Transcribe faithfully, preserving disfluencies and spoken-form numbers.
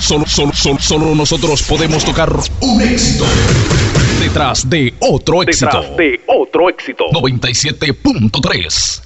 Solo, solo, solo, solo nosotros podemos tocar un éxito detrás de otro éxito. Detrás de otro éxito. noventa y siete punto tres